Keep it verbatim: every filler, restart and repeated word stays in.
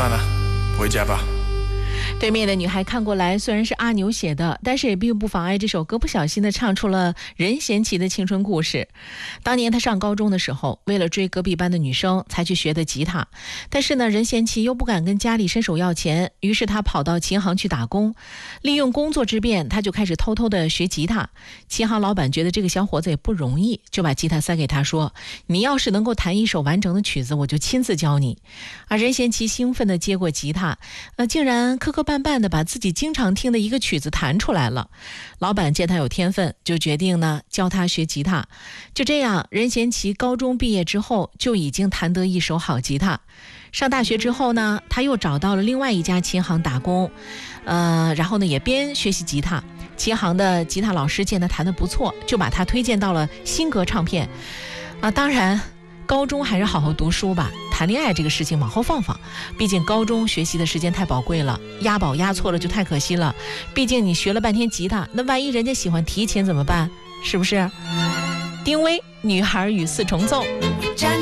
算了，回家吧。 对面的女孩看过来，虽然是阿牛写的，但是也并不妨碍这首歌不小心的唱出了任贤齐的青春故事。当年他上高中的时候，为了追隔壁班的女生才去学的吉他，但是呢，任贤齐又不敢跟家里伸手要钱，于是他跑到琴行去打工，利用工作之便，他就开始偷偷的学吉他。琴行老板觉得这个小伙子也不容易，就把吉他塞给他说，你要是能够弹一首完整的曲子，我就亲自教你。而任贤齐兴奋地接过吉他，呃，竟然磕磕绊绊的把自己经常听的一个曲子弹出来了。老板见他有天分，就决定呢教他学吉他。就这样，任贤齐高中毕业之后就已经弹得一手好吉他。上大学之后呢，他又找到了另外一家琴行打工，呃，然后呢也边学习吉他。琴行的吉他老师见他弹得不错，就把他推荐到了新格唱片。啊，当然高中还是好好读书吧，谈恋爱这个事情往后放放，毕竟高中学习的时间太宝贵了，押宝押错了就太可惜了。毕竟你学了半天吉他，那万一人家喜欢提琴怎么办？是不是？丁薇《女孩与四重奏》。